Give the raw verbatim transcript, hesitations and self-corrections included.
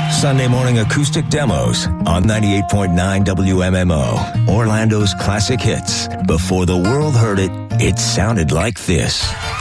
Sunday morning acoustic demos on ninety-eight point nine W M M O, Orlando's classic hits. Before the world heard it, it sounded like this.